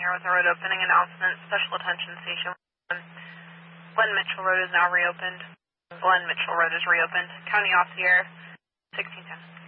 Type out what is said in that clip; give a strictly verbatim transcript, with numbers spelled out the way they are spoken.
here with a road opening announcement. Special attention station one. Glenn Mitchell Road is now reopened. Glenn Mitchell Road is reopened. County off the air, sixteen ten.